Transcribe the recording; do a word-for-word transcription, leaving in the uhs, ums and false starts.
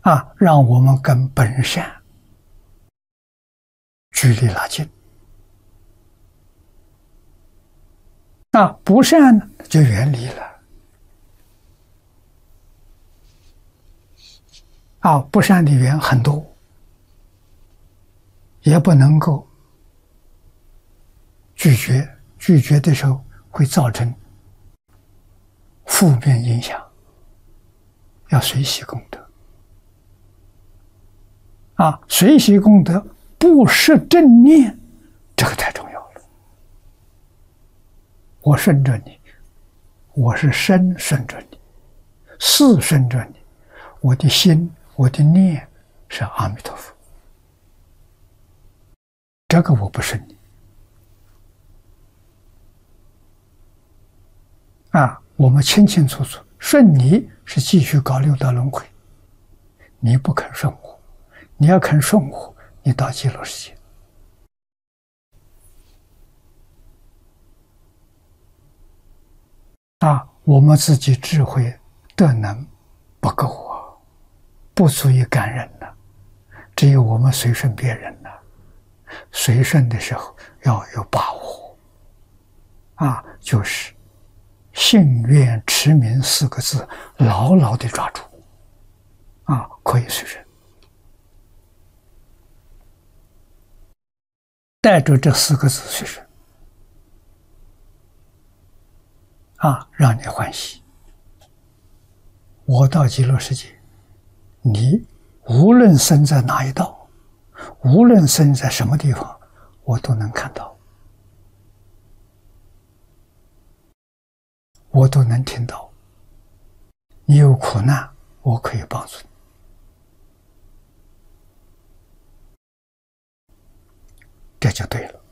啊，让我们跟本善距离拉近。那不善呢，就远离了。啊，不善的缘很多，也不能够拒绝，拒绝的时候会造成负面影响，要随喜功德。啊，随喜功德，不失正念，这个太重要了。我顺着你，我是身顺着你，事顺着你，我的心，我的念是阿弥陀佛。这个我不顺你。啊，我们清清楚楚，顺你是继续搞六道轮回，你不肯顺我，你要肯顺我，你到极乐世界。啊，我们自己智慧德能不够啊，不足以感人了，只有我们随顺别人了。随顺的时候要有把握，啊，就是信愿持名四个字牢牢地抓住，啊，可以随顺，带着这四个字随顺，啊，让你欢喜。我到极乐世界，你无论生在哪一道，无论生在什么地方，我都能看到，我都能听到。你有苦难，我可以帮助你。这就对了。